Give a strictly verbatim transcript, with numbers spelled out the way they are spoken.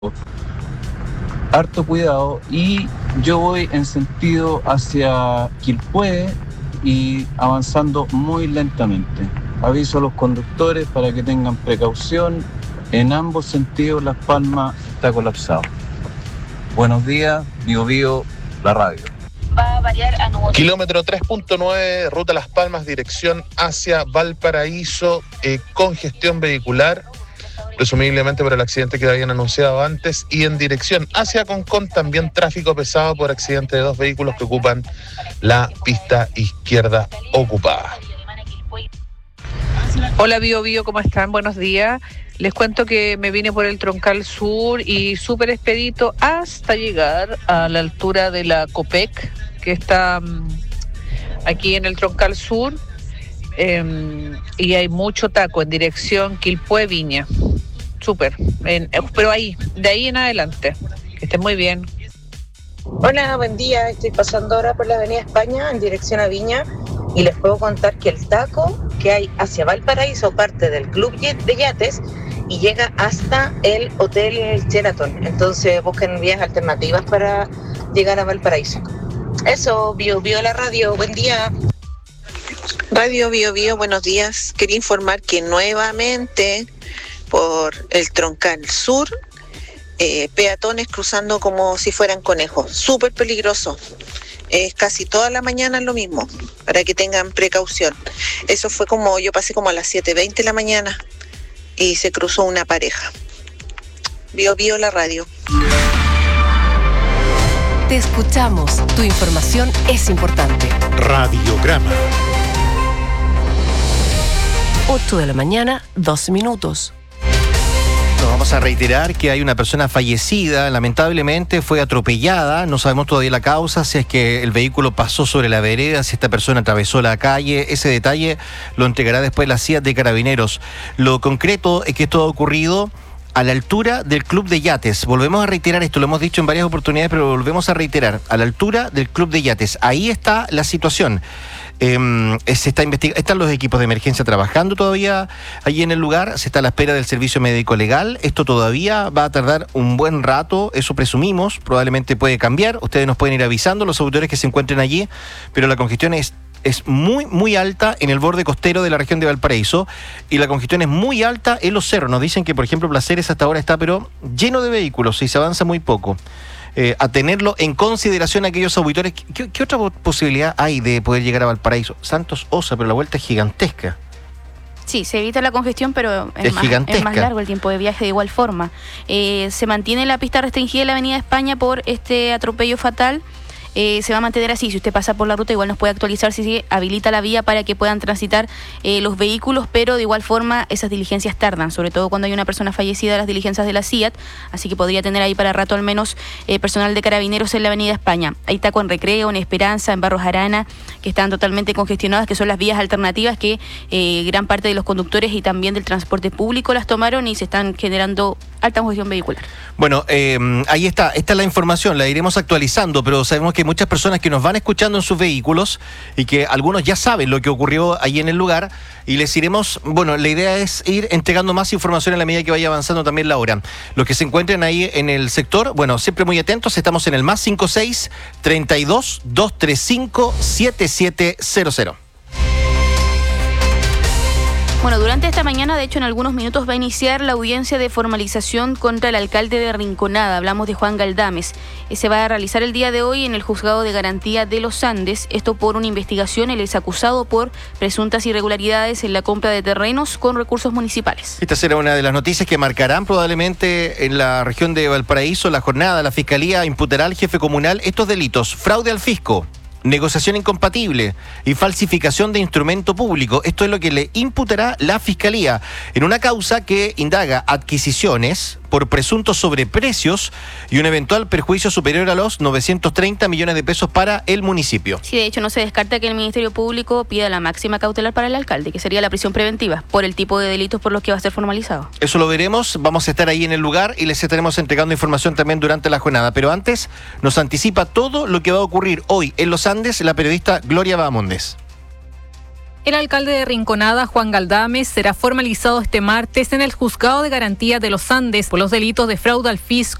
harto cuidado y yo voy en sentido hacia Quilpué y avanzando muy lentamente. Aviso a los conductores para que tengan precaución. En ambos sentidos Las Palmas está colapsado. Buenos días, Bio Bio, la radio. Va a variar a nuevo. Kilómetro tres punto nueve, ruta Las Palmas, dirección hacia Valparaíso, eh, congestión vehicular, presumiblemente por el accidente que habían anunciado antes, y en dirección hacia Concón también tráfico pesado por accidente de dos vehículos que ocupan la pista izquierda ocupada. Hola Bio Bio, ¿cómo están? Buenos días. Les cuento que me vine por el Troncal Sur y súper expedito hasta llegar a la altura de la Copec, que está um, aquí en el Troncal Sur, eh, y hay mucho taco en dirección Quilpué Viña. Súper, en, pero ahí, de ahí en adelante. Que estén muy bien. Hola, buen día. Estoy pasando ahora por la Avenida España en dirección a Viña y les puedo contar que el taco que hay hacia Valparaíso parte del Club de Yates y llega hasta el Hotel Sheraton. Entonces busquen vías alternativas para llegar a Valparaíso. Eso, Bio Bio la radio. Buen día. Radio Bio Bio, buenos días. Quería informar que nuevamente por el Troncal Sur, eh, peatones cruzando como si fueran conejos. Súper peligroso. Es casi toda la mañana lo mismo, para que tengan precaución. Eso fue como, yo pasé como a las siete veinte de la mañana y se cruzó una pareja. Bio Bio la radio. Te escuchamos, tu información es importante. Radiograma. ocho de la mañana, doce minutos. Nos vamos a reiterar que hay una persona fallecida, lamentablemente fue atropellada, no sabemos todavía la causa, si es que el vehículo pasó sobre la vereda, si esta persona atravesó la calle, ese detalle lo entregará después la C I A de Carabineros. Lo concreto es que esto ha ocurrido a la altura del Club de Yates. Volvemos a reiterar esto, lo hemos dicho en varias oportunidades, pero volvemos a reiterar, a la altura del Club de Yates. Ahí está la situación. Eh, se está investigando, están los equipos de emergencia trabajando todavía allí en el lugar, se está a la espera del servicio médico legal. Esto todavía va a tardar un buen rato, eso presumimos, probablemente puede cambiar, ustedes nos pueden ir avisando, los auditores que se encuentren allí, pero la congestión es es muy, muy alta en el borde costero de la región de Valparaíso y la congestión es muy alta en los cerros. Nos dicen que, por ejemplo, Placeres hasta ahora está pero lleno de vehículos y se avanza muy poco. Eh, a tenerlo en consideración aquellos auditores. ¿Qué, ¿Qué otra posibilidad hay de poder llegar a Valparaíso? Santos Osa, pero la vuelta es gigantesca. Sí, se evita la congestión, pero es, es, más, es más largo el tiempo de viaje de igual forma. Eh, se mantiene la pista restringida en la Avenida España por este atropello fatal. Eh, se va a mantener así. Si usted pasa por la ruta, igual nos puede actualizar si sigue, habilita la vía para que puedan transitar eh, los vehículos, pero de igual forma esas diligencias tardan, sobre todo cuando hay una persona fallecida, las diligencias de la C I A T, así que podría tener ahí para rato al menos eh, personal de Carabineros en la Avenida España. Ahí está con Recreo, en Esperanza, en Barros Arana, que están totalmente congestionadas, que son las vías alternativas que eh, gran parte de los conductores y también del transporte público las tomaron y se están generando alta congestión vehicular. Bueno, eh, ahí está, esta es la información, la iremos actualizando, pero sabemos que hay muchas personas que nos van escuchando en sus vehículos y que algunos ya saben lo que ocurrió ahí en el lugar y les iremos, bueno, la idea es ir entregando más información a la medida que vaya avanzando también la hora. Los que se encuentren ahí en el sector, bueno, siempre muy atentos, estamos en el más cinco seis, treinta y dos, doscientos treinta y cinco, setenta y siete cero cero. Bueno, durante esta mañana, de hecho, en algunos minutos va a iniciar la audiencia de formalización contra el alcalde de Rinconada. Hablamos de Juan Galdames. Se va a realizar el día de hoy en el Juzgado de Garantía de los Andes. Esto por una investigación. Él es acusado por presuntas irregularidades en la compra de terrenos con recursos municipales. Esta será una de las noticias que marcarán probablemente en la región de Valparaíso la jornada. La Fiscalía imputará al jefe comunal estos delitos: fraude al fisco, negociación incompatible y falsificación de instrumento público. Esto es lo que le imputará la Fiscalía en una causa que indaga adquisiciones por presuntos sobreprecios y un eventual perjuicio superior a los novecientos treinta millones de pesos para el municipio. Sí, de hecho no se descarta que el Ministerio Público pida la máxima cautelar para el alcalde, que sería la prisión preventiva, por el tipo de delitos por los que va a ser formalizado. Eso lo veremos, vamos a estar ahí en el lugar y les estaremos entregando información también durante la jornada. Pero antes nos anticipa todo lo que va a ocurrir hoy en Los Andes la periodista Gloria Bahamondes. El alcalde de Rinconada, Juan Galdames, será formalizado este martes en el Juzgado de Garantía de los Andes por los delitos de fraude al fisco